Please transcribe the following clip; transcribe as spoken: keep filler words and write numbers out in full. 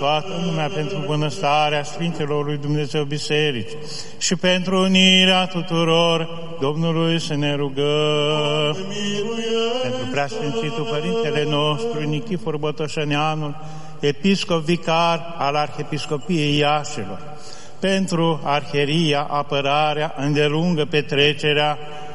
toată lumea, pentru bunăstarea Sfintelor lui Dumnezeu Biserici și pentru unirea tuturor Domnului să ne rugăm. Pentru preasfințitul Părintele nostru, Nichifor Botoșăneanul, episcop vicar al Arhiepiscopiei Iașilor, pentru arhieria, apărarea, îndelungă petrecerea